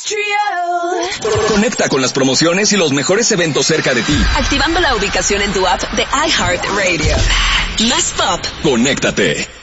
Conecta con las promociones y los mejores eventos cerca de ti. Activando la ubicación en tu app de iHeartRadio. Más pop. Conéctate.